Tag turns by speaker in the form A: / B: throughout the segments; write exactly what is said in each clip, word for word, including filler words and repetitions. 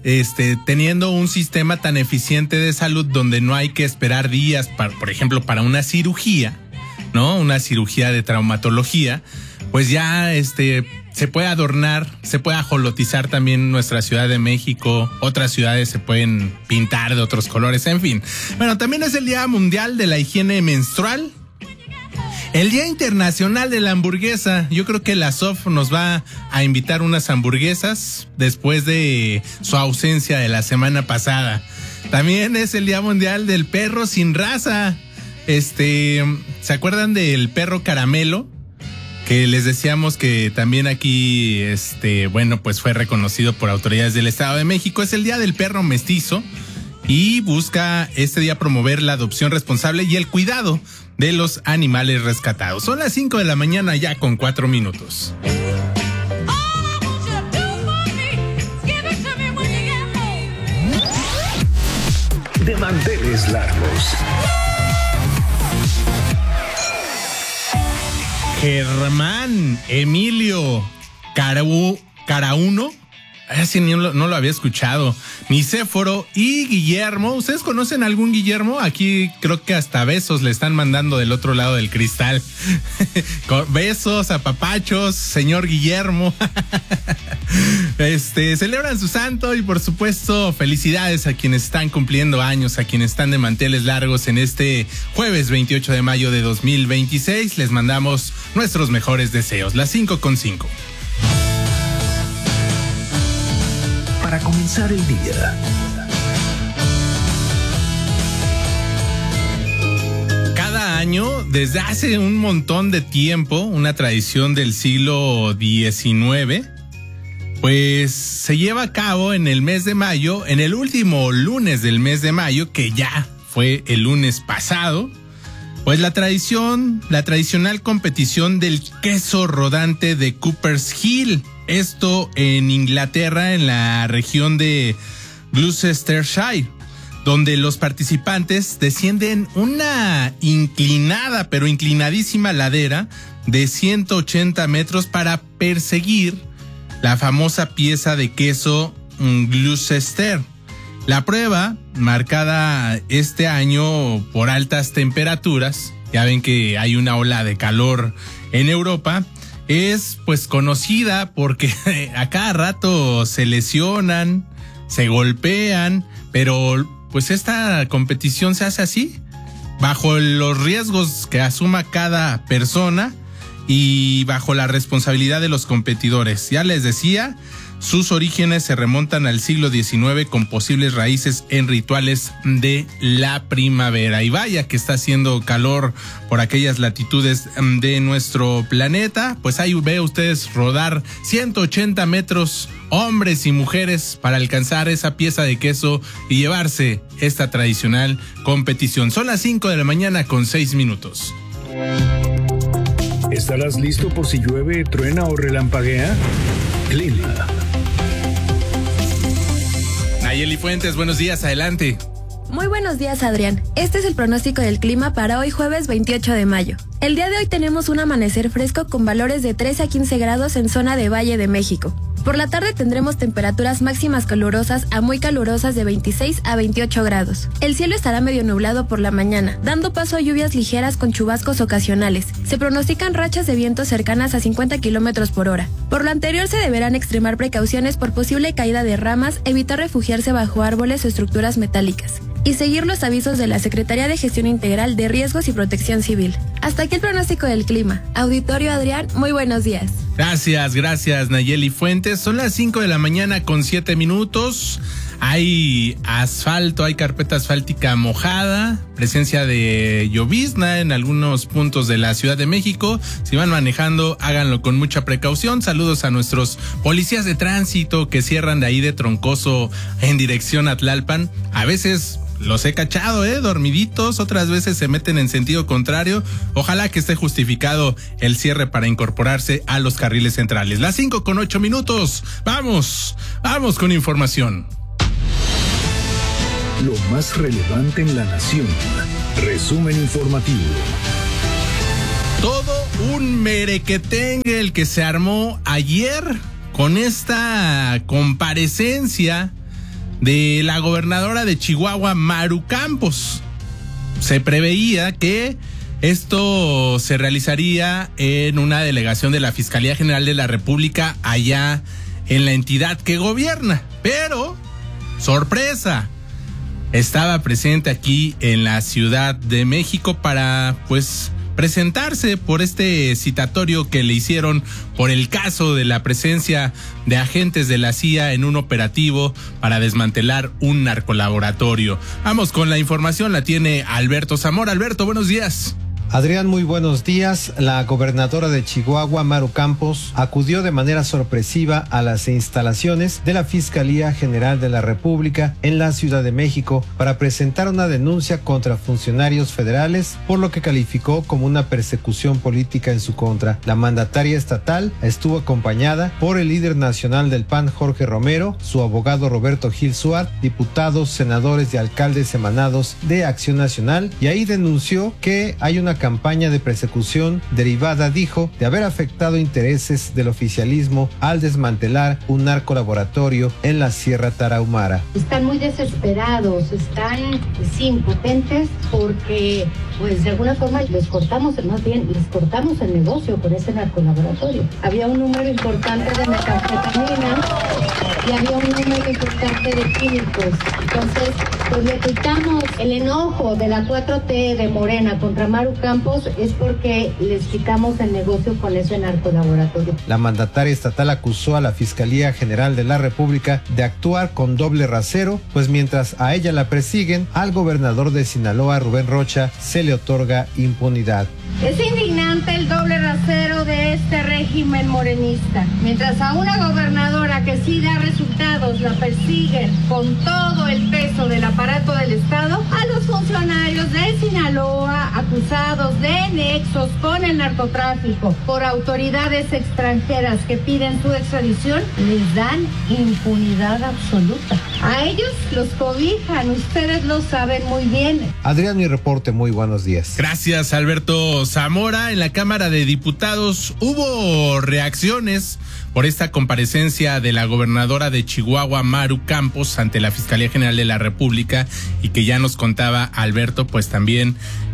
A: este, teniendo un sistema tan eficiente de salud donde no hay que esperar días, para, por ejemplo, para una cirugía, ¿no? Una cirugía de traumatología, pues ya este se puede adornar, se puede ajolotizar también nuestra Ciudad de México, otras ciudades se pueden pintar de otros colores, en fin. Bueno, también es el Día Mundial de la Higiene Menstrual, el Día Internacional de la Hamburguesa. Yo creo que la S O F nos va a invitar unas hamburguesas después de su ausencia de la semana pasada. También es el Día Mundial del Perro Sin Raza. Este, ¿se acuerdan del perro Caramelo? Que les decíamos que también aquí, este, bueno, pues fue reconocido por autoridades del Estado de México. Es el Día del Perro Mestizo y busca este día promover la adopción responsable y el cuidado de los animales rescatados. Son las cinco de la mañana ya con cuatro minutos.
B: De manteles largos.
A: Germán Emilio Caraú, Carauno, así no lo, no lo había escuchado. Nicéforo y Guillermo. ¿Ustedes conocen algún Guillermo? Aquí creo que hasta besos le están mandando del otro lado del cristal. Besos, apapachos, señor Guillermo. Este, celebran su santo y por supuesto felicidades a quienes están cumpliendo años, a quienes están de manteles largos en este jueves veintiocho de mayo de dos mil veintiséis. Les mandamos nuestros mejores deseos. Las cinco con cinco.
B: Para comenzar el día.
A: Cada año, desde hace un montón de tiempo, una tradición del siglo diecinueve, pues se lleva a cabo en el mes de mayo, en el último lunes del mes de mayo, que ya fue el lunes pasado, pues la tradición, la tradicional competición del queso rodante de Cooper's Hill. Esto en Inglaterra, en la región de Gloucestershire, donde los participantes descienden una inclinada, pero inclinadísima ladera de ciento ochenta metros para perseguir la famosa pieza de queso Gloucester. La prueba, marcada este año por altas temperaturas, ya ven que hay una ola de calor en Europa, es pues conocida porque a cada rato se lesionan, se golpean, pero pues esta competición se hace así, bajo los riesgos que asuma cada persona y bajo la responsabilidad de los competidores. Ya les decía, sus orígenes se remontan al siglo diecinueve con posibles raíces en rituales de la primavera. Y vaya que está haciendo calor por aquellas latitudes de nuestro planeta. Pues ahí ve ustedes rodar ciento ochenta metros, hombres y mujeres, para alcanzar esa pieza de queso y llevarse esta tradicional competición. Son las cinco de la mañana con seis minutos.
B: ¿Estarás listo por si llueve, truena o relampaguea? Clima.
A: Nayeli Fuentes, buenos días, adelante.
C: Muy buenos días, Adrián. Este es el pronóstico del clima para hoy jueves veintiocho de mayo. El día de hoy tenemos un amanecer fresco con valores de trece a quince grados en zona de Valle de México. Por la tarde tendremos temperaturas máximas calurosas a muy calurosas de veintiséis a veintiocho grados. El cielo estará medio nublado por la mañana, dando paso a lluvias ligeras con chubascos ocasionales. Se pronostican rachas de viento cercanas a cincuenta kilómetros por hora. Por lo anterior, se deberán extremar precauciones por posible caída de ramas, evitar refugiarse bajo árboles o estructuras metálicas y seguir los avisos de la Secretaría de Gestión Integral de Riesgos y Protección Civil. Hasta aquí el pronóstico del clima. Auditorio Adrián, muy buenos días.
A: Gracias, gracias Nayeli Fuentes. Son las cinco de la mañana con siete minutos. Hay asfalto, hay carpeta asfáltica mojada, presencia de llovizna en algunos puntos de la Ciudad de México. Si van manejando, háganlo con mucha precaución. Saludos a nuestros policías de tránsito que cierran de ahí de Troncoso en dirección a Tlalpan. A veces los he cachado, eh, dormiditos, otras veces se meten en sentido contrario. Ojalá que esté justificado el cierre para incorporarse a los carriles centrales. Las cinco con ocho minutos. Vamos, vamos con información.
B: Lo más relevante en la nación. Resumen informativo.
A: Todo un merequetengue el que se armó ayer con esta comparecencia de la gobernadora de Chihuahua, Maru Campos. Se preveía que esto se realizaría en una delegación de la Fiscalía General de la República allá en la entidad que gobierna, pero sorpresa, estaba presente aquí en la Ciudad de México para pues presentarse por este citatorio que le hicieron por el caso de la presencia de agentes de la C I A en un operativo para desmantelar un narcolaboratorio. Vamos con la información, la tiene Alberto Zamora. Alberto, buenos días.
D: Adrián, muy buenos días. La gobernadora de Chihuahua, Maru Campos, acudió de manera sorpresiva a las instalaciones de la Fiscalía General de la República en la Ciudad de México para presentar una denuncia contra funcionarios federales, por lo que calificó como una persecución política en su contra. La mandataria estatal estuvo acompañada por el líder nacional del P A N, Jorge Romero, su abogado Roberto Gil Suárez, diputados, senadores y alcaldes emanados de Acción Nacional, y ahí denunció que hay una campaña de persecución derivada, dijo, de haber afectado intereses del oficialismo al desmantelar un narcolaboratorio en la Sierra Tarahumara.
E: Están muy desesperados, están sí, impotentes porque pues de alguna forma les cortamos, más bien les cortamos el negocio con ese narcolaboratorio. Había un número importante de metanfetamina y había un número importante de químicos. Entonces, pues le quitamos el enojo de la cuatro T de Morena contra Maru Campos es porque les quitamos el negocio con ese narcolaboratorio.
D: La mandataria estatal acusó a la Fiscalía General de la República de actuar con doble rasero, pues mientras a ella la persiguen, al gobernador de Sinaloa, Rubén Rocha, se le otorga impunidad.
E: Es indignante el doble rasero de este régimen morenista. Mientras a una gobernadora que sí da resultados la persiguen con todo el peso del aparato del Estado, a los funcionarios de Sinaloa acusados de nexos con el narcotráfico por autoridades extranjeras que piden su extradición, les dan impunidad absoluta. A ellos los cobijan, ustedes lo saben muy bien.
D: Adrián, mi reporte, muy buenos días.
A: Gracias, Alberto Zamora. En la Cámara de Diputados hubo reacciones por esta comparecencia de la gobernadora de Chihuahua, Maru Campos, ante la Fiscalía General de la República, y que ya nos contaba Alberto, pues también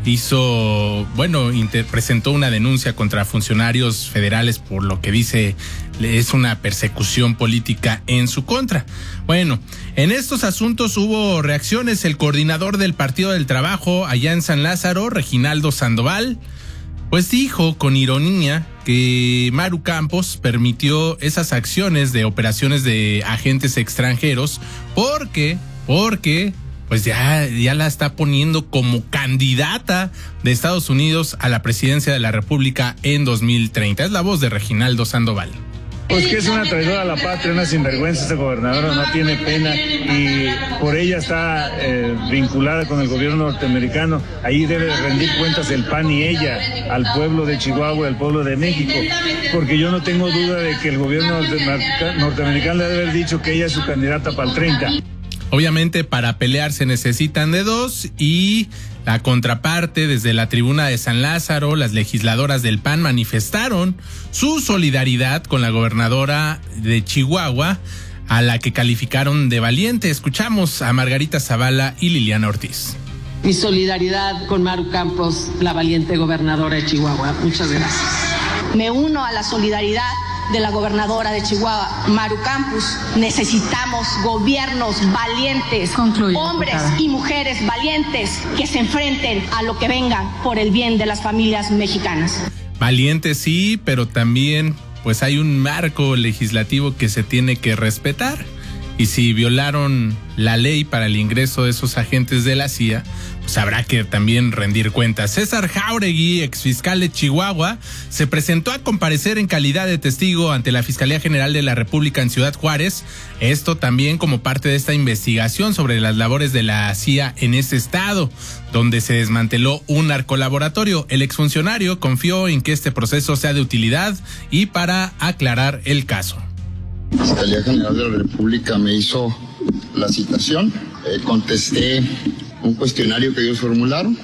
A: hizo, bueno, inter- presentó una denuncia contra funcionarios federales por lo que dice es una persecución política en su contra. Bueno, en estos asuntos hubo reacciones. El coordinador del Partido del Trabajo allá en San Lázaro, Reginaldo Sandoval, pues dijo con ironía que Maru Campos permitió esas acciones de operaciones de agentes extranjeros porque, porque, pues ya, ya la está poniendo como candidata de Estados Unidos a la presidencia de la República en dos mil treinta. Es la voz de Reginaldo Sandoval.
F: Pues que es una traidora a la patria, una sinvergüenza. Esta gobernadora no tiene pena y por ella está eh, vinculada con el gobierno norteamericano. Ahí debe rendir cuentas el P A N y ella al pueblo de Chihuahua y al pueblo de México, porque yo no tengo duda de que el gobierno norteamericano le debe haber dicho que ella es su candidata para el treinta.
A: Obviamente para pelear se necesitan de dos, y la contraparte, desde la tribuna de San Lázaro, las legisladoras del P A N manifestaron su solidaridad con la gobernadora de Chihuahua, a la que calificaron de valiente. Escuchamos a Margarita Zavala y Liliana Ortiz.
G: Mi solidaridad con Maru Campos, la valiente gobernadora de Chihuahua. Muchas gracias.
H: Me uno a la solidaridad de la gobernadora de Chihuahua, Maru Campos. Necesitamos gobiernos valientes, Concluye, hombres diputada. y mujeres valientes que se enfrenten a lo que venga por el bien de las familias mexicanas.
A: Valientes sí, pero también pues hay un marco legislativo que se tiene que respetar. Y si violaron la ley para el ingreso de esos agentes de la C I A, pues habrá que también rendir cuentas. César Jáuregui, exfiscal de Chihuahua, se presentó a comparecer en calidad de testigo ante la Fiscalía General de la República en Ciudad Juárez. Esto también como parte de esta investigación sobre las labores de la C I A en ese estado, donde se desmanteló un narcolaboratorio. El exfuncionario confió en que este proceso sea de utilidad y para aclarar el caso.
I: La Fiscalía General de la República me hizo la citación, eh, contesté un cuestionario que ellos formularon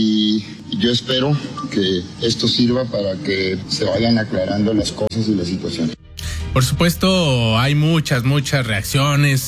I: y yo espero que esto sirva para que se vayan aclarando las cosas y las situaciones.
A: Por supuesto, hay muchas, muchas reacciones.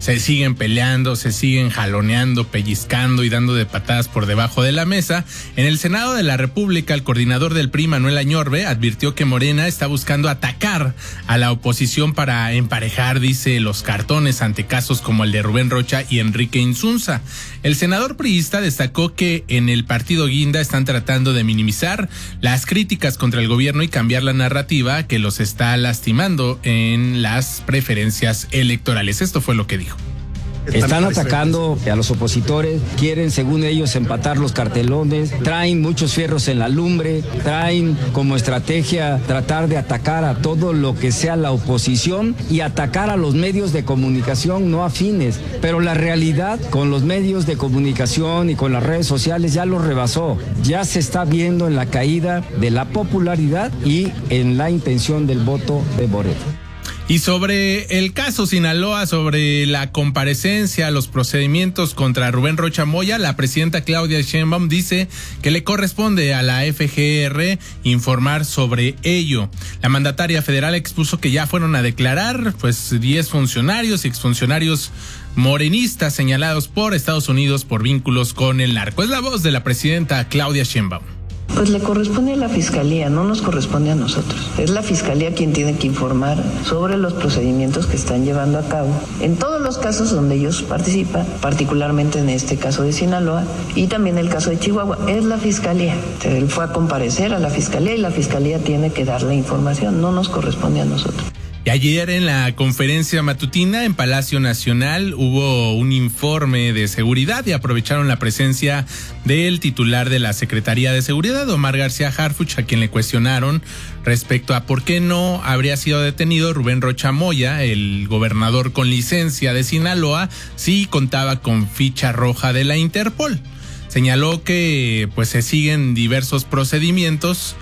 A: se siguen peleando, se siguen jaloneando, pellizcando y dando de patadas por debajo de la mesa. En el Senado de la República, el coordinador del P R I, Manuel Añorbe, advirtió que Morena está buscando atacar a la oposición para emparejar, dice, los cartones ante casos como el de Rubén Rocha y Enrique Insunza. El senador priista destacó que en el partido Guinda están tratando de minimizar las críticas contra el gobierno y cambiar la narrativa que los está lastimando en las preferencias electorales. Esto fue lo que dijo.
J: Están atacando a los opositores, quieren, según ellos, empatar los cartelones, traen muchos fierros en la lumbre, traen como estrategia tratar de atacar a todo lo que sea la oposición y atacar a los medios de comunicación no afines. Pero la realidad con los medios de comunicación y con las redes sociales ya lo rebasó. Ya se está viendo en la caída de la popularidad y en la intención del voto de Morena.
A: Y sobre el caso Sinaloa, sobre la comparecencia, los procedimientos contra Rubén Rocha Moya, la presidenta Claudia Sheinbaum dice que le corresponde a la F G R informar sobre ello. La mandataria federal expuso que ya fueron a declarar pues diez funcionarios y exfuncionarios morenistas señalados por Estados Unidos por vínculos con el narco. Es la voz de la presidenta Claudia Sheinbaum.
K: Pues le corresponde a la Fiscalía, no nos corresponde a nosotros. Es la Fiscalía quien tiene que informar sobre los procedimientos que están llevando a cabo en todos los casos donde ellos participan, particularmente en este caso de Sinaloa y también el caso de Chihuahua. Es la Fiscalía. Él fue a comparecer a la Fiscalía y la Fiscalía tiene que dar la información, no nos corresponde a nosotros.
A: Y ayer en la conferencia matutina en Palacio Nacional hubo un informe de seguridad y aprovecharon la presencia del titular de la Secretaría de Seguridad, Omar García Harfuch, a quien le cuestionaron respecto a por qué no habría sido detenido Rubén Rocha Moya, el gobernador con licencia de Sinaloa, si contaba con ficha roja de la Interpol. Señaló que pues se siguen diversos procedimientos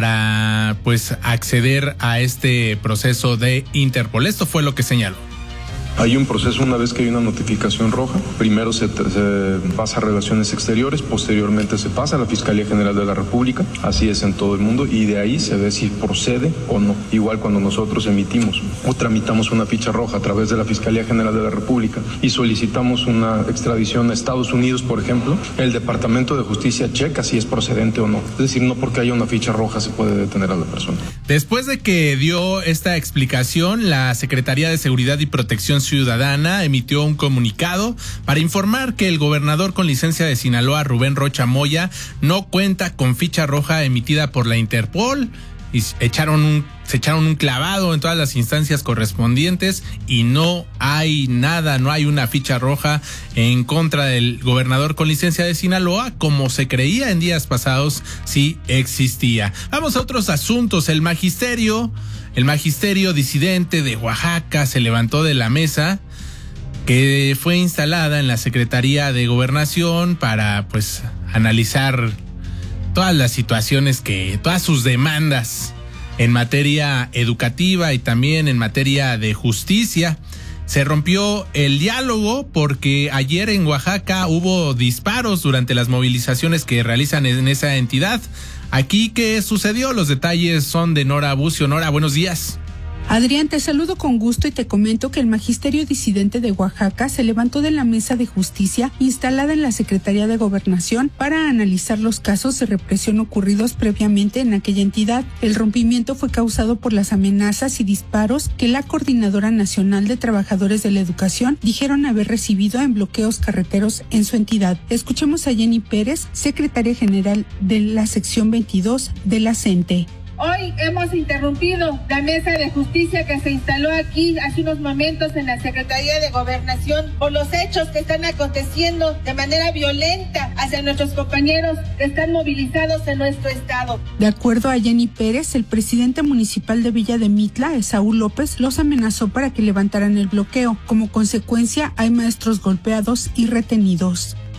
A: para pues acceder a este proceso de Interpol. Esto fue lo que señaló.
L: Hay un proceso una vez que hay una notificación roja. Primero se, se pasa a Relaciones Exteriores, posteriormente se pasa a la Fiscalía General de la República, así es en todo el mundo, y de ahí se ve si procede o no. Igual cuando nosotros emitimos o tramitamos una ficha roja a través de la Fiscalía General de la República y solicitamos una extradición a Estados Unidos, por ejemplo, el Departamento de Justicia checa si es procedente o no. Es decir, no porque haya una ficha roja se puede detener a la persona.
A: Después de que dio esta explicación, la Secretaría de Seguridad y Protección Ciudadana emitió un comunicado para informar que el gobernador con licencia de Sinaloa, Rubén Rocha Moya, no cuenta con ficha roja emitida por la Interpol y echaron un, se echaron un clavado en todas las instancias correspondientes y no hay nada, no hay una ficha roja en contra del gobernador con licencia de Sinaloa, como se creía en días pasados sí existía. Vamos a otros asuntos. El magisterio El magisterio disidente de Oaxaca se levantó de la mesa que fue instalada en la Secretaría de Gobernación para pues analizar todas las situaciones que, todas sus demandas en materia educativa y también en materia de justicia. Se rompió el diálogo porque ayer en Oaxaca hubo disparos durante las movilizaciones que realizan en esa entidad. Aquí, ¿qué sucedió? Los detalles son de Nora Bucio. Nora, buenos días.
M: Adrián, te saludo con gusto y te comento que el magisterio disidente de Oaxaca se levantó de la mesa de justicia instalada en la Secretaría de Gobernación para analizar los casos de represión ocurridos previamente en aquella entidad. El rompimiento fue causado por las amenazas y disparos que la Coordinadora Nacional de Trabajadores de la Educación dijeron haber recibido en bloqueos carreteros en su entidad. Escuchemos a Jenny Pérez, secretaria general de la sección veintidós de la CENTE.
E: Hoy hemos interrumpido la mesa de justicia que se instaló aquí hace unos momentos en la Secretaría de Gobernación por los hechos que están aconteciendo de manera violenta hacia nuestros compañeros que están movilizados en nuestro estado.
M: De acuerdo a Jenny Pérez, el presidente municipal de Villa de Mitla, Esaú López, los amenazó para que levantaran el bloqueo. Como consecuencia, hay maestros golpeados y retenidos.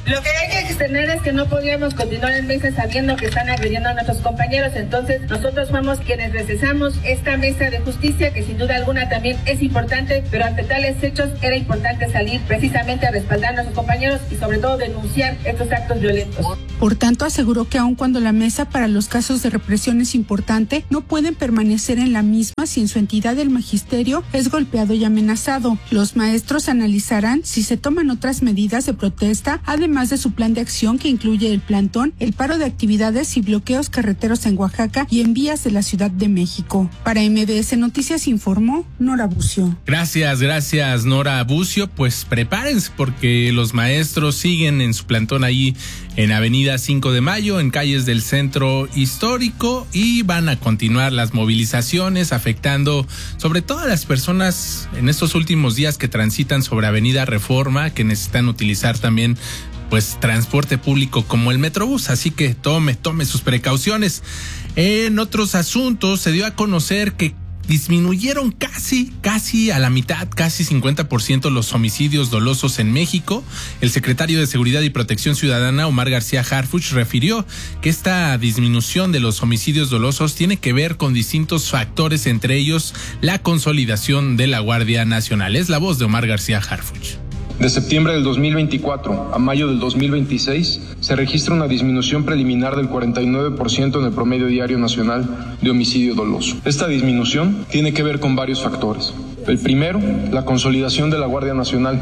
N: Lo que hay que externar es que no podíamos continuar en mesa sabiendo que están agrediendo a nuestros compañeros, entonces nosotros fuimos quienes recesamos esta mesa de justicia, que sin duda alguna también es importante, pero ante tales hechos era importante salir precisamente a respaldar a nuestros compañeros y sobre todo denunciar estos actos violentos.
M: Por tanto, aseguró que aun cuando la mesa para los casos de represión es importante, no pueden permanecer en la misma si en su entidad el magisterio es golpeado y amenazado. Los maestros analizarán si se toman otras medidas de protesta, además de su plan de acción que incluye el plantón, el paro de actividades y bloqueos carreteros en Oaxaca y en vías de la Ciudad de México. Para M B S Noticias informó Nora Bucio.
A: Gracias, gracias Nora Bucio. Pues prepárense porque los maestros siguen en su plantón ahí en Avenida cinco de Mayo, en calles del centro histórico, y van a continuar las movilizaciones afectando sobre todo a las personas en estos últimos días que transitan sobre Avenida Reforma, que necesitan utilizar también pues transporte público como el Metrobús, así que tome, tome sus precauciones. En otros asuntos se dio a conocer que disminuyeron casi, casi a la mitad, casi cincuenta por ciento los homicidios dolosos en México. El secretario de Seguridad y Protección Ciudadana, Omar García Harfuch, refirió que esta disminución de los homicidios dolosos tiene que ver con distintos factores, entre ellos la consolidación de la Guardia Nacional. Es la voz de Omar García Harfuch.
L: De septiembre del dos mil veinticuatro a mayo del dos mil veintiséis se registra una disminución preliminar del cuarenta y nueve por ciento en el promedio diario nacional de homicidio doloso. Esta disminución tiene que ver con varios factores. El primero, la consolidación de la Guardia Nacional.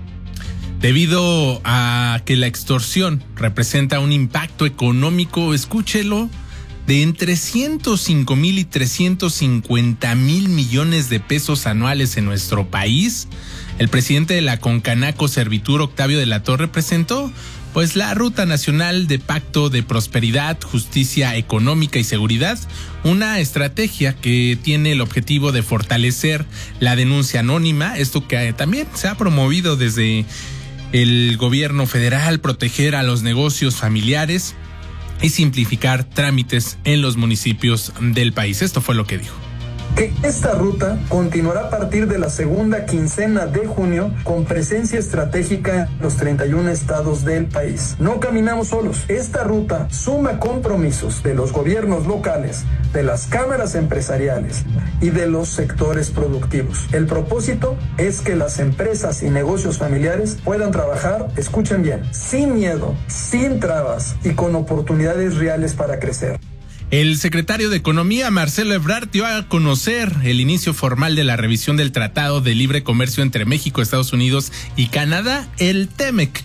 A: Debido a que la extorsión representa un impacto económico, escúchelo, de entre ciento cinco mil y trescientos cincuenta mil millones de pesos anuales en nuestro país, el presidente de la Concanaco Servitur, Octavio de la Torre, presentó pues la Ruta Nacional de Pacto de Prosperidad, Justicia Económica y Seguridad, una estrategia que tiene el objetivo de fortalecer la denuncia anónima, esto que también se ha promovido desde el gobierno federal, proteger a los negocios familiares y simplificar trámites en los municipios del país. Esto fue lo que dijo.
O: Que esta ruta continuará a partir de la segunda quincena de junio con presencia estratégica en los treinta y uno estados del país. No caminamos solos. Esta ruta suma compromisos de los gobiernos locales, de las cámaras empresariales y de los sectores productivos. El propósito es que las empresas y negocios familiares puedan trabajar, escuchen bien, sin miedo, sin trabas y con oportunidades reales para crecer.
A: El secretario de Economía, Marcelo Ebrard, dio a conocer el inicio formal de la revisión del Tratado de Libre Comercio entre México, Estados Unidos y Canadá, el TEMEC.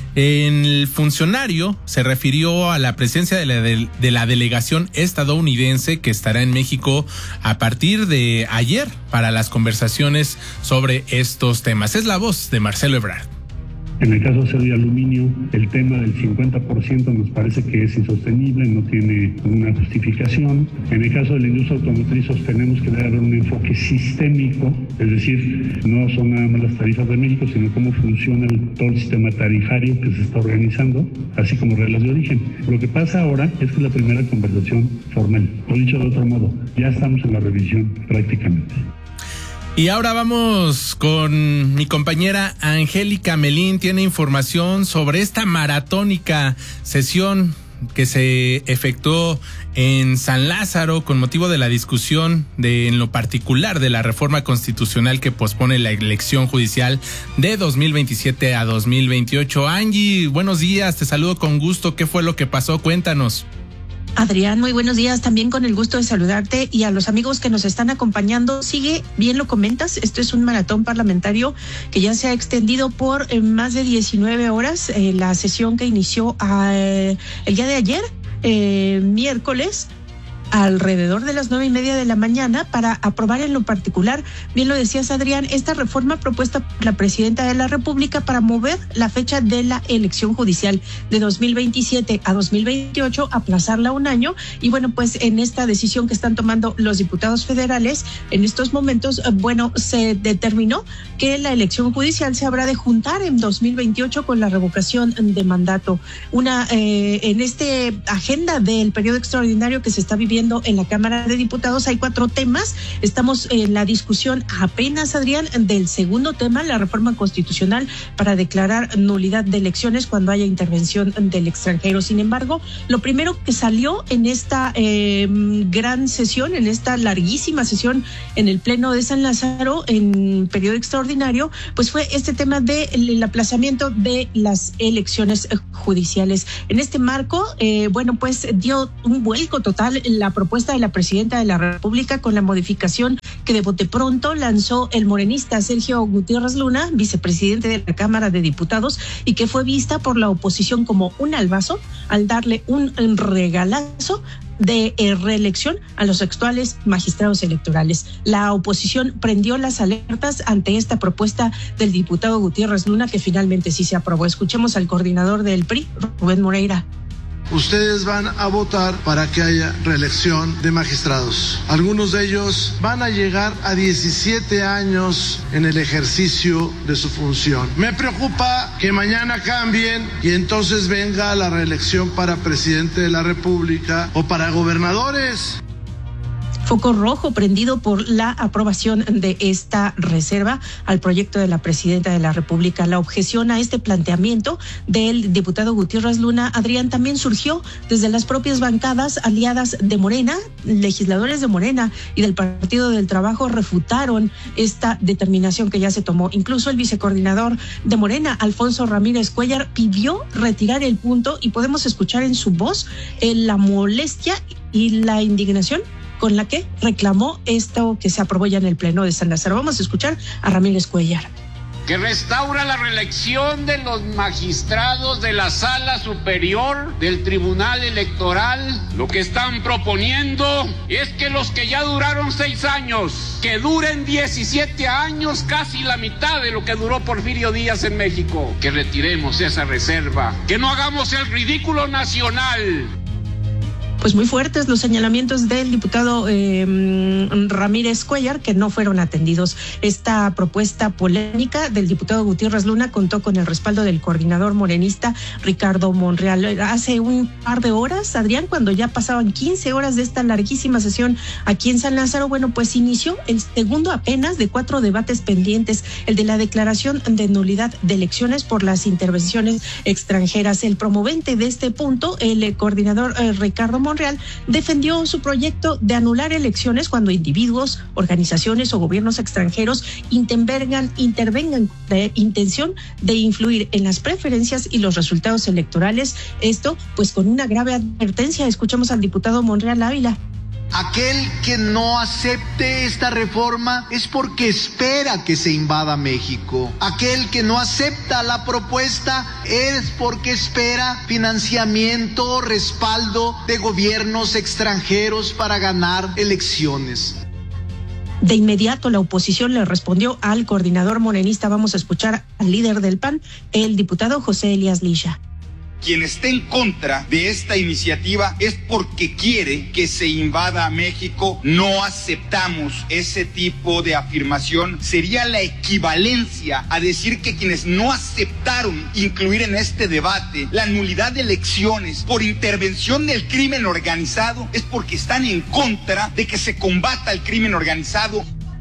A: El funcionario se refirió a la presencia de la, de, de la delegación estadounidense que estará en México a partir de ayer para las conversaciones sobre estos temas. Es la voz de Marcelo Ebrard.
P: En el caso de acero y aluminio, el tema del cincuenta por ciento nos parece que es insostenible, no tiene una justificación. En el caso de la industria automotriz sostenemos que debe haber un enfoque sistémico, es decir, no son nada más las tarifas de México, sino cómo funciona el, todo el sistema tarifario que se está organizando, así como reglas de origen. Lo que pasa ahora es que es la primera conversación formal. O dicho de otro modo, ya estamos en la revisión prácticamente.
A: Y ahora vamos con mi compañera Angélica Melín. Tiene información sobre esta maratónica sesión que se efectuó en San Lázaro con motivo de la discusión de, en lo particular, de la reforma constitucional que pospone la elección judicial de dos mil veintisiete a dos mil veintiocho. Angie, buenos días, te saludo con gusto. ¿Qué fue lo que pasó? Cuéntanos.
Q: Adrián, muy buenos días, también con el gusto de saludarte y a los amigos que nos están acompañando. Sigue, bien lo comentas, esto es un maratón parlamentario que ya se ha extendido por eh, más de diecinueve horas, eh, la sesión que inició eh, el día de ayer, eh, miércoles, alrededor de las nueve y media de la mañana para aprobar en lo particular, bien lo decías Adrián, esta reforma propuesta por la presidenta de la República para mover la fecha de la elección judicial de dos mil veintisiete a dos mil veintiocho, aplazarla un año y bueno, pues en esta decisión que están tomando los diputados federales en estos momentos, bueno, se determinó que la elección judicial se habrá de juntar en dos mil veintiocho con la revocación de mandato. Una, eh, en este agenda del periodo extraordinario que se está viviendo discutiendo en la Cámara de Diputados. Hay cuatro temas. Estamos en la discusión apenas, Adrián, del segundo tema, la reforma constitucional para declarar nulidad de elecciones cuando haya intervención del extranjero. Sin embargo, lo primero que salió en esta eh, gran sesión, en esta larguísima sesión en el Pleno de San Lázaro, en periodo extraordinario, pues fue este tema del aplazamiento de las elecciones judiciales. En este marco, eh, bueno, pues dio un vuelco total la propuesta de la presidenta de la República con la modificación que de bote pronto lanzó el morenista Sergio Gutiérrez Luna, vicepresidente de la Cámara de Diputados, y que fue vista por la oposición como un albazo al darle un regalazo de eh, reelección a los actuales magistrados electorales. La oposición prendió las alertas ante esta propuesta del diputado Gutiérrez Luna, que finalmente sí se aprobó. Escuchemos al coordinador del P R I, Rubén Moreira.
R: Ustedes van a votar para que haya reelección de magistrados. Algunos de ellos van a llegar a diecisiete años en el ejercicio de su función. Me preocupa que mañana cambien y entonces venga la reelección para presidente de la República o para gobernadores.
Q: Foco rojo prendido por la aprobación de esta reserva al proyecto de la presidenta de la República. La objeción a este planteamiento del diputado Gutiérrez Luna, Adrián, también surgió desde las propias bancadas aliadas de Morena. Legisladores de Morena y del Partido del Trabajo refutaron esta determinación que ya se tomó. Incluso el vicecoordinador de Morena, Alfonso Ramírez Cuellar, pidió retirar el punto y podemos escuchar en su voz eh, la molestia y la indignación con la que reclamó esto que se aprobó ya en el Pleno de San Lázaro. Vamos a escuchar a Ramírez Cuellar.
S: Que restaura la reelección de los magistrados de la Sala Superior del Tribunal Electoral. Lo que están proponiendo es que los que ya duraron seis años, que duren diecisiete años, casi la mitad de lo que duró Porfirio Díaz en México. Que retiremos esa reserva, que no hagamos el ridículo nacional.
Q: Pues muy fuertes los señalamientos del diputado eh, Ramírez Cuellar, que no fueron atendidos. Esta propuesta polémica del diputado Gutiérrez Luna contó con el respaldo del coordinador morenista Ricardo Monreal. Hace un par de horas, Adrián, cuando ya pasaban quince horas de esta larguísima sesión aquí en San Lázaro, bueno, pues inició el segundo apenas de cuatro debates pendientes, el de la declaración de nulidad de elecciones por las intervenciones extranjeras. El promovente de este punto, el coordinador eh, Ricardo Monreal, Real defendió su proyecto de anular elecciones cuando individuos, organizaciones o gobiernos extranjeros intervengan, intervengan de intención de influir en las preferencias y los resultados electorales. Esto, pues, con una grave advertencia. Escuchamos al diputado Monreal Ávila.
T: Aquel que no acepte esta reforma es porque espera que se invada México. Aquel que no acepta la propuesta es porque espera financiamiento, respaldo de gobiernos extranjeros para ganar elecciones.
Q: De inmediato la oposición le respondió al coordinador morenista. Vamos a escuchar al líder del P A N, el diputado José Elías Lilla.
U: Quien esté en contra de esta iniciativa es porque quiere que se invada a México. No aceptamos ese tipo de afirmación. Sería la equivalencia a decir que quienes no aceptaron incluir en este debate la nulidad de elecciones por intervención del crimen organizado es porque están en contra de que se combata el crimen organizado.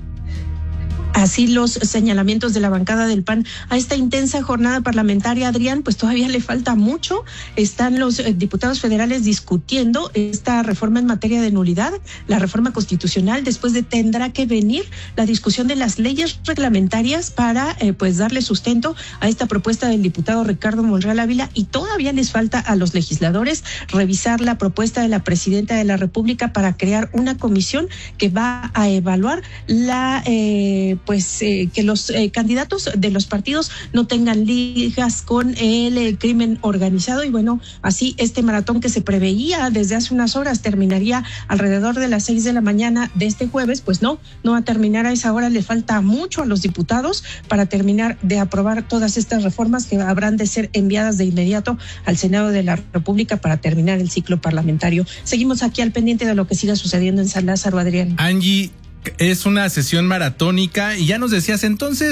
Q: Así los señalamientos de la bancada del P A N a esta intensa jornada parlamentaria, Adrián, pues todavía le falta mucho. Están los eh, diputados federales discutiendo esta reforma en materia de nulidad, la reforma constitucional. Después de tendrá que venir la discusión de las leyes reglamentarias para eh, pues darle sustento a esta propuesta del diputado Ricardo Monreal Ávila, y todavía les falta a los legisladores revisar la propuesta de la presidenta de la República para crear una comisión que va a evaluar la eh, pues eh, que los eh, candidatos de los partidos no tengan ligas con el, el crimen organizado. Y bueno, así este maratón que se preveía desde hace unas horas terminaría alrededor de las seis de la mañana de este jueves, pues no, no va a terminar a esa hora. Le falta mucho a los diputados para terminar de aprobar todas estas reformas que habrán de ser enviadas de inmediato al Senado de la República para terminar el ciclo parlamentario. Seguimos aquí al pendiente de lo que siga sucediendo en San Lázaro, Adrián.
A: Angie, es una sesión maratónica y ya nos decías, entonces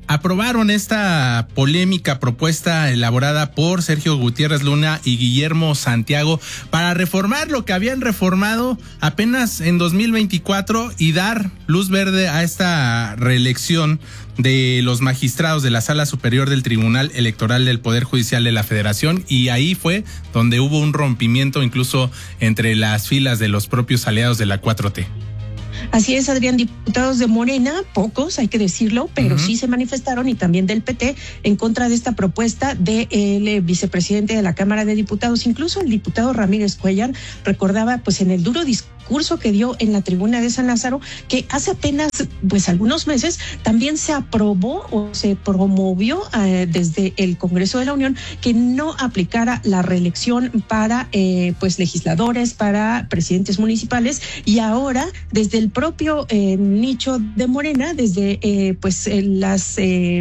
A: aprobaron esta polémica propuesta elaborada por Sergio Gutiérrez Luna y Guillermo Santiago para reformar lo que habían reformado apenas en dos mil veinticuatro y dar luz verde a esta reelección de los magistrados de la Sala Superior del Tribunal Electoral del Poder Judicial de la Federación, y ahí fue donde hubo un rompimiento incluso entre las filas de los propios aliados de la cuatro T.
Q: Así es, Adrián, diputados de Morena, pocos, hay que decirlo, pero uh-huh. sí se manifestaron, y también del P T, en contra de esta propuesta del de vicepresidente de la Cámara de Diputados. Incluso el diputado Ramírez Cuellar recordaba, pues, en el duro discurso que dio en la tribuna de San Lázaro, que hace apenas, pues, algunos meses también se aprobó o se promovió eh, desde el Congreso de la Unión que no aplicara la reelección para, eh, pues, legisladores, para presidentes municipales, y ahora, desde el propio eh, nicho de Morena, desde eh, pues eh, las eh,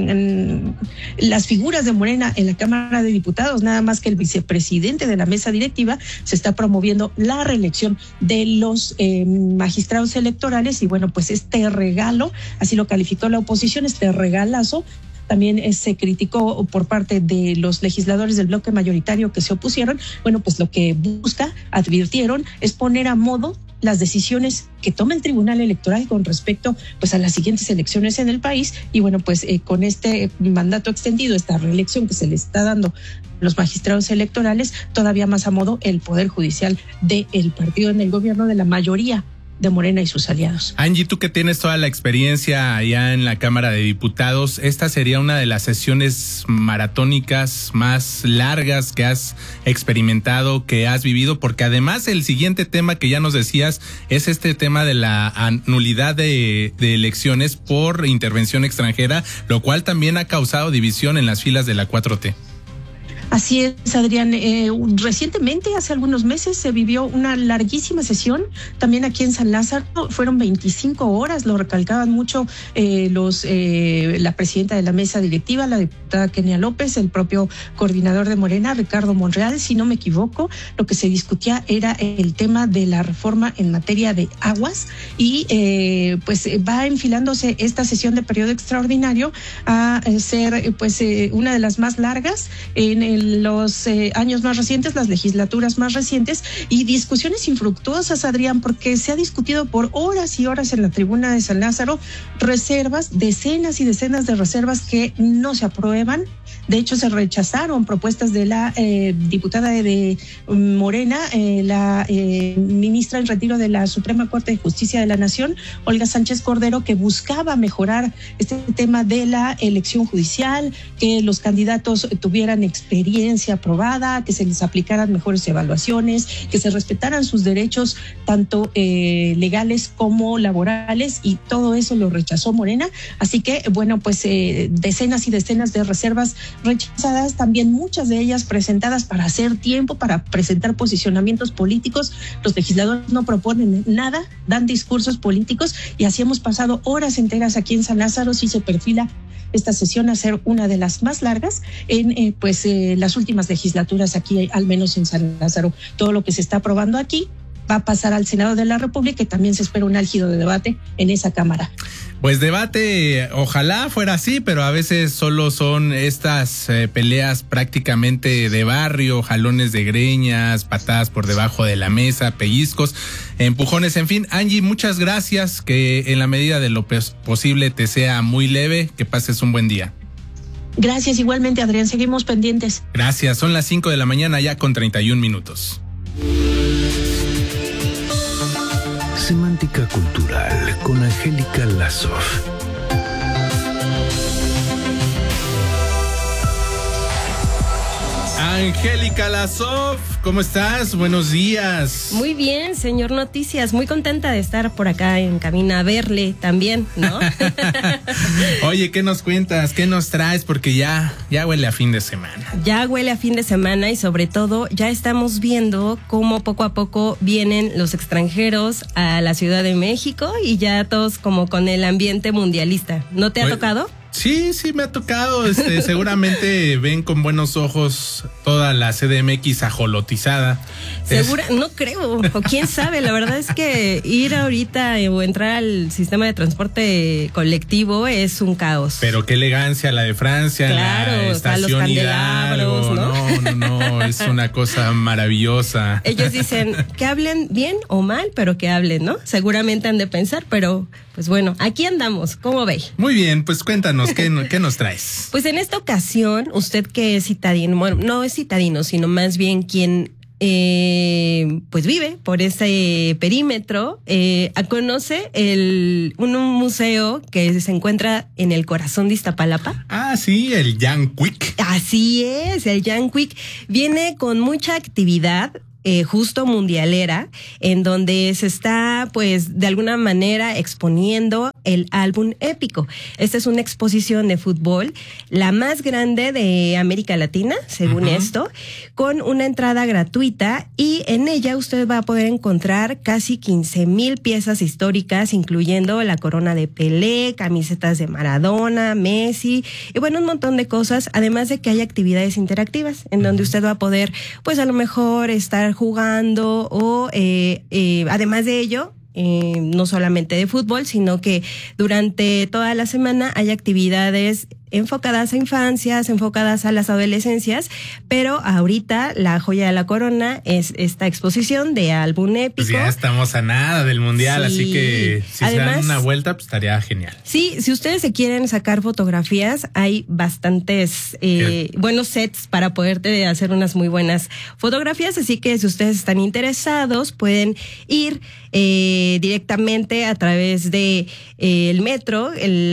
Q: las figuras de Morena en la Cámara de Diputados, nada más que el vicepresidente de la mesa directiva, se está promoviendo la reelección de los eh, magistrados electorales. Y bueno, pues este regalo, así lo calificó la oposición, este regalazo, también eh, se criticó por parte de los legisladores del bloque mayoritario que se opusieron. Bueno, pues lo que busca, advirtieron, es poner a modo las decisiones que toma el Tribunal Electoral con respecto, pues, a las siguientes elecciones en el país. Y bueno, pues eh, con este mandato extendido, esta reelección que se le está dando a los magistrados electorales, todavía más a modo el Poder Judicial del partido en el gobierno de la mayoría de Morena y sus aliados.
A: Angie, tú que tienes toda la experiencia allá en la Cámara de Diputados, esta sería una de las sesiones maratónicas más largas que has experimentado, que has vivido, porque además el siguiente tema que ya nos decías es este tema de la nulidad de, de elecciones por intervención extranjera, lo cual también ha causado división en las filas de la cuatro T.
Q: Así es, Adrián. Eh, recientemente, hace algunos meses, se vivió una larguísima sesión también aquí en San Lázaro. Fueron veinticinco horas, lo recalcaban mucho eh, los eh, la presidenta de la mesa directiva, la diputada Kenia López, el propio coordinador de Morena, Ricardo Monreal, si no me equivoco. Lo que se discutía era el tema de la reforma en materia de aguas, y eh, pues va enfilándose esta sesión de periodo extraordinario a ser, pues, eh, una de las más largas en el los eh, años más recientes, las legislaturas más recientes, y discusiones infructuosas, Adrián, porque se ha discutido por horas y horas en la tribuna de San Lázaro reservas, decenas y decenas de reservas que no se aprueban. De hecho, se rechazaron propuestas de la eh, diputada de, de Morena, eh, la eh, ministra en retiro de la Suprema Corte de Justicia de la Nación, Olga Sánchez Cordero, que buscaba mejorar este tema de la elección judicial, que los candidatos tuvieran experiencia aprobada, que se les aplicaran mejores evaluaciones, que se respetaran sus derechos tanto eh, legales como laborales, y todo eso lo rechazó Morena. Así que, bueno, pues eh, decenas y decenas de reservas rechazadas, también muchas de ellas presentadas para hacer tiempo, para presentar posicionamientos políticos. Los legisladores no proponen nada, dan discursos políticos, y así hemos pasado horas enteras aquí en San Lázaro. Sí se perfila esta sesión a ser una de las más largas en eh, pues eh, las últimas legislaturas aquí, al menos en San Lázaro. Todo lo que se está aprobando aquí va a pasar al Senado de la República, y también se espera un álgido de debate en esa Cámara.
A: Pues debate, ojalá fuera así, pero a veces solo son estas eh, peleas prácticamente de barrio, jalones de greñas, patadas por debajo de la mesa, pellizcos, empujones, en fin. Angie, muchas gracias, que en la medida de lo posible te sea muy leve, que pases un buen día.
Q: Gracias, igualmente, Adrián, seguimos pendientes.
A: Gracias, son las cinco de la mañana ya con treinta y un minutos.
B: Semántica Cultural con Angélica Lazoff.
A: Angélica Lazoff, ¿cómo estás? Buenos días.
C: Muy bien, señor Noticias. Muy contenta de estar por acá en cabina a verle también, ¿no?
A: Oye, ¿qué nos cuentas? ¿Qué nos traes? Porque ya, ya huele a fin de semana.
C: Ya huele a fin de semana, y sobre todo ya estamos viendo cómo poco a poco vienen los extranjeros a la Ciudad de México, y ya todos como con el ambiente mundialista. ¿No te ha
A: Oye,
C: tocado?
A: Sí, sí, me ha tocado. Este, seguramente ven con buenos ojos toda la C D M X ajolotizada.
C: Segura, es... no creo, o quién sabe. La verdad es que ir ahorita o entrar al sistema de transporte colectivo es un caos.
A: Pero qué elegancia la de Francia, claro, en la estación Hidalgo. ¿no? no, no, no, es una cosa maravillosa.
C: Ellos dicen que hablen bien o mal, pero que hablen, ¿no? Seguramente han de pensar, pero pues bueno, aquí andamos. ¿Cómo ve?
A: Muy bien, pues cuéntanos, ¿qué, qué nos traes?
C: Pues en esta ocasión, usted que es citadino, bueno, no es citadino, sino más bien quien eh, pues vive por ese perímetro, eh, conoce el, un, un museo que se encuentra en el corazón de Iztapalapa.
A: Ah, sí, el Jan Quick.
C: Así es, el Jan Quick viene con mucha actividad. Eh, justo mundialera, en donde se está, pues, de alguna manera exponiendo el álbum épico. Esta es una exposición de fútbol, la más grande de América Latina, según uh-huh. esto, con una entrada gratuita, y en ella usted va a poder encontrar casi quince mil piezas históricas, incluyendo la corona de Pelé, camisetas de Maradona, Messi, y bueno, un montón de cosas, además de que hay actividades interactivas, en donde usted va a poder, pues, a lo mejor estar jugando o eh, eh, además de ello, eh, no solamente de fútbol, sino que durante toda la semana hay actividades enfocadas a infancias, enfocadas a las adolescencias, pero ahorita la joya de la corona es esta exposición de álbum épico.
A: Pues ya estamos a nada del mundial, sí. Así que si Además, se dan una vuelta, pues estaría genial.
C: Sí, si ustedes se quieren sacar fotografías, hay bastantes eh, buenos sets para poderte hacer unas muy buenas fotografías, así que si ustedes están interesados, pueden ir eh, directamente a través de eh, el metro,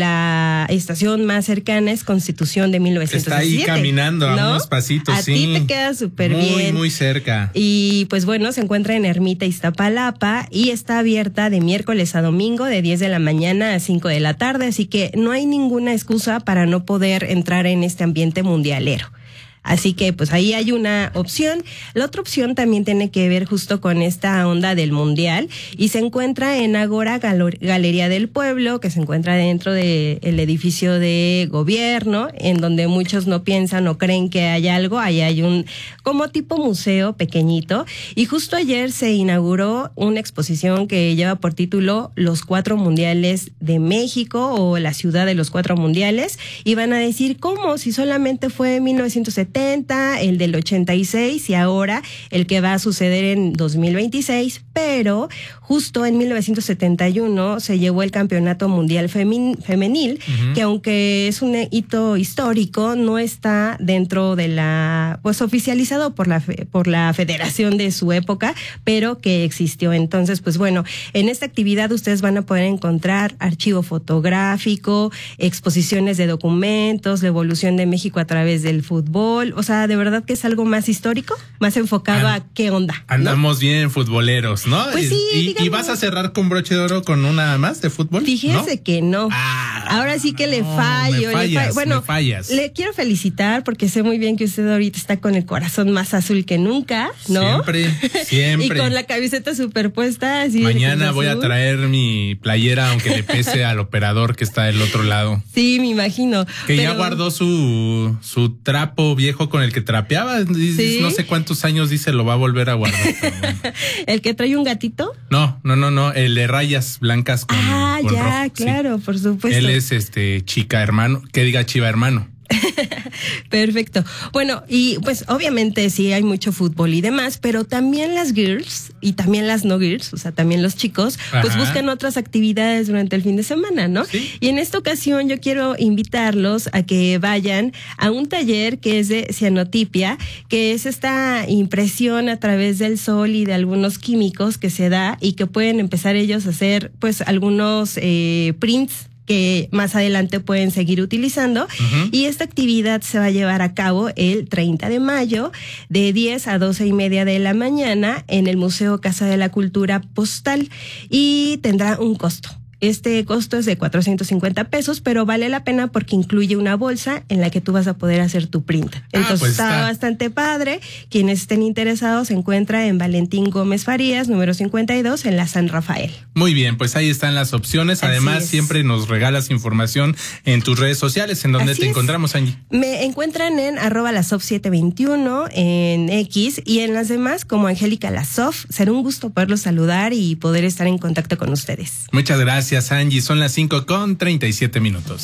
C: la estación más cercana es Constitución de mil novecientos diecisiete.
A: Está ahí caminando a ¿no? unos pasitos,
C: a
A: sí.
C: A ti te queda súper bien.
A: Muy, muy cerca.
C: Y pues bueno, se encuentra en Ermita Iztapalapa y está abierta de miércoles a domingo de diez de la mañana a cinco de la tarde, así que no hay ninguna excusa para no poder entrar en este ambiente mundialero. Así que pues ahí hay una opción. La otra opción también tiene que ver justo con esta onda del mundial y se encuentra en Agora Gal- Galería del Pueblo, que se encuentra dentro del edificio de gobierno, en donde muchos no piensan o creen que hay algo. Ahí hay un como tipo museo pequeñito y justo ayer se inauguró una exposición que lleva por título Los Cuatro Mundiales de México o la Ciudad de los Cuatro Mundiales, y van a decir cómo si solamente fue en mil novecientos setenta, el del ochenta y seis y ahora el que va a suceder en dos mil veintiséis, pero justo en mil novecientos setenta y uno se llevó el Campeonato Mundial Femin- Femenil, uh-huh. que aunque es un hito histórico, no está dentro de la, pues oficializado por la, por la federación de su época, pero que existió. Entonces, pues bueno, en esta actividad ustedes van a poder encontrar archivo fotográfico, exposiciones de documentos, la evolución de México a través del fútbol. O sea, de verdad que es algo más histórico, más enfocado And, a qué onda, ¿no?
A: Andamos bien futboleros, ¿no?
C: Pues sí,
A: y, y vas a cerrar con broche de oro con una más de fútbol.
C: Fíjese
A: ¿no?
C: que no.
A: Ah,
C: Ahora sí que le
A: no,
C: fallo.
A: me fallas,
C: le fallo. Bueno,
A: me fallas.
C: Le quiero felicitar porque sé muy bien que usted ahorita está con el corazón más azul que nunca, ¿no?
A: Siempre, siempre.
C: Y con la camiseta superpuesta. Así
A: Mañana voy a traer mi playera, aunque le pese al operador que está del otro lado.
C: Sí, me imagino.
A: Que
C: pero...
A: ya guardó su, su trapo viejo con el que trapeaba. Sí. No sé cuántos años dice lo va a volver a guardar.
C: ¿El que trae un gatito?
A: No, no, no, no. El de rayas blancas con
C: Ah,
A: con
C: ya,
A: rojo.
C: claro, sí. Por supuesto.
A: Él es este chica hermano, que diga chiva hermano.
C: Perfecto. Bueno, y pues obviamente sí hay mucho fútbol y demás, pero también las girls y también las no girls, o sea, también los chicos, Ajá. pues buscan otras actividades durante el fin de semana, ¿no? ¿Sí? Y en esta ocasión yo quiero invitarlos a que vayan a un taller que es de cianotipia, que es esta impresión a través del sol y de algunos químicos que se da y que pueden empezar ellos a hacer pues algunos eh, prints que más adelante pueden seguir utilizando. Uh-huh. Y esta actividad se va a llevar a cabo el treinta de mayo de diez a doce y media de la mañana en el Museo Casa de la Cultura Postal y tendrá un costo. Este costo es de cuatrocientos cincuenta pesos, pero vale la pena porque incluye una bolsa en la que tú vas a poder hacer tu print. Entonces ah, pues está, está bastante padre. Quienes estén interesados se encuentra en Valentín Gómez Farías, número cincuenta y dos, en la San Rafael.
A: Muy bien, pues ahí están las opciones. Además, siempre nos regalas información en tus redes sociales. ¿En dónde Así te es. encontramos, Angie?
C: Me encuentran en arroba la sof siete veintiuno en X y en las demás como Angélica la Sof. Será un gusto poderlos saludar y poder estar en contacto con ustedes.
A: Muchas gracias, Angie. Son las cinco con treinta y siete minutos.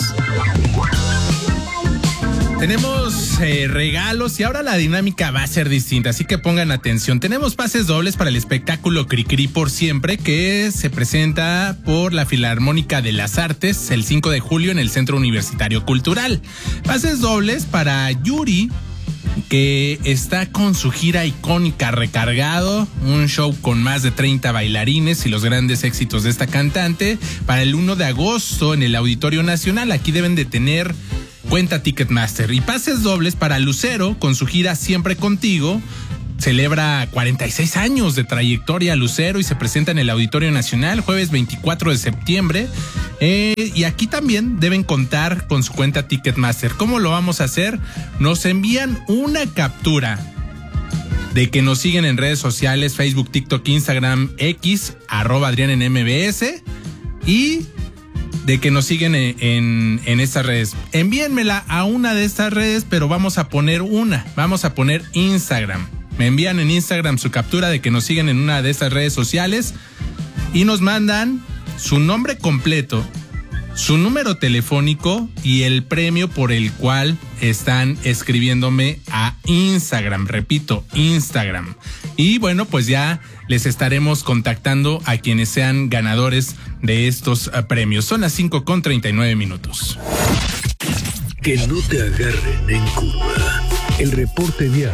A: Tenemos eh, regalos y ahora la dinámica va a ser distinta, así que pongan atención. Tenemos pases dobles para el espectáculo Cricri por Siempre, que se presenta por la Filarmónica de las Artes el cinco de julio en el Centro Universitario Cultural. Pases dobles para Yuri, que está con su gira icónica Recargado, un show con más de treinta bailarines y los grandes éxitos de esta cantante, para el uno de agosto en el Auditorio Nacional. Aquí deben de tener cuenta Ticketmaster. Y pases dobles para Lucero con su gira Siempre Contigo. Celebra cuarenta y seis años de trayectoria Lucero y se presenta en el Auditorio Nacional jueves veinticuatro de septiembre. Eh, y aquí también deben contar con su cuenta Ticketmaster. ¿Cómo lo vamos a hacer? Nos envían una captura de que nos siguen en redes sociales, Facebook, TikTok, Instagram, X, arroba Adrián en M B S, y de que nos siguen en, en, en estas redes. Envíenmela a una de estas redes, pero vamos a poner una, vamos a poner Instagram. Me envían en Instagram su captura de que nos siguen en una de estas redes sociales y nos mandan su nombre completo, su número telefónico y el premio por el cual están escribiéndome a Instagram. Repito, Instagram. Y bueno, pues ya les estaremos contactando a quienes sean ganadores de estos uh, premios. Son las cinco con treinta y nueve minutos.
B: Que no te agarren en curva. El reporte vial.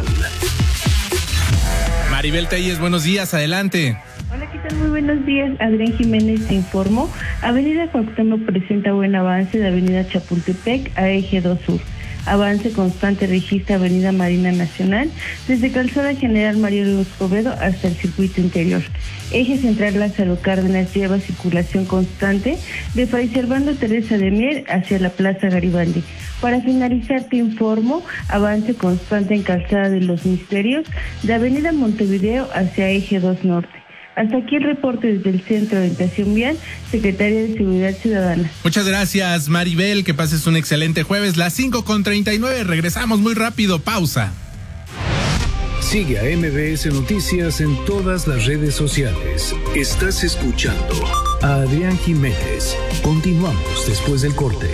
A: Maribel Telles, buenos días, adelante.
D: Hola, ¿qué tal? Muy buenos días. Adrián Jiménez te informo. Avenida Cuauhtémoc presenta buen avance de Avenida Chapultepec a Eje dos Sur. Avance constante registra Avenida Marina Nacional desde Calzada General Mariano Escobedo hasta el circuito interior. Eje central Lázaro Cárdenas lleva circulación constante de Fray Servando Teresa de Mier hacia la Plaza Garibaldi. Para finalizar te informo, avance constante en Calzada de los Misterios de Avenida Montevideo hacia Eje dos Norte. Hasta aquí el reporte desde el Centro de Orientación Vial, Secretaría de Seguridad Ciudadana.
A: Muchas gracias, Maribel, que pases un excelente jueves. Las cinco con treinta y nueve, regresamos muy rápido, pausa.
B: Sigue a M B S Noticias en todas las redes sociales. Estás escuchando a Adrián Jiménez. Continuamos después del corte.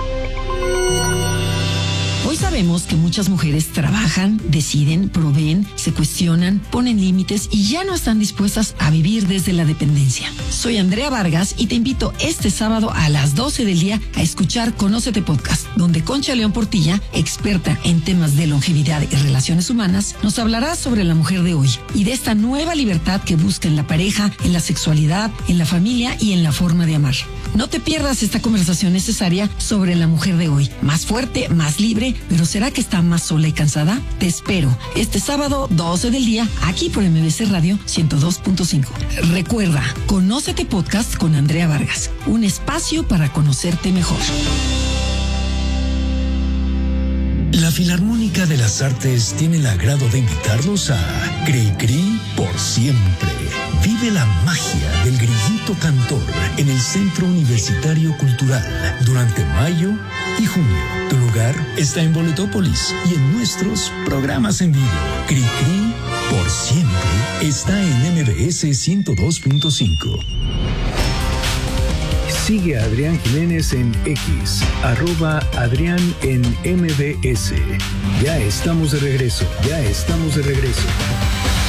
V: Hoy sabemos que muchas mujeres trabajan, deciden, proveen, se cuestionan, ponen límites y ya no están dispuestas a vivir desde la dependencia. Soy Andrea Vargas y te invito este sábado a las doce del día a escuchar Conócete Podcast, donde Concha León Portilla, experta en temas de longevidad y relaciones humanas, nos hablará sobre la mujer de hoy y de esta nueva libertad que busca en la pareja, en la sexualidad, en la familia y en la forma de amar. No te pierdas esta conversación necesaria sobre la mujer de hoy, más fuerte, más libre, pero ¿será que está más sola y cansada? Te espero este sábado doce del día aquí por M B C Radio ciento dos punto cinco. Recuerda, Conócete Podcast con Andrea Vargas, un espacio para conocerte mejor.
W: La Filarmónica de las Artes tiene el agrado de invitarlos a Cricri por Siempre. Vive la magia del grillito cantor en el Centro Universitario Cultural durante mayo y junio. Tu lugar está en Boletópolis y en nuestros programas en vivo. Cricri por Siempre está en M B S ciento dos punto cinco.
B: Sigue a Adrián Jiménez en X, arroba Adrián en M B S. Ya estamos de regreso, ya estamos de regreso.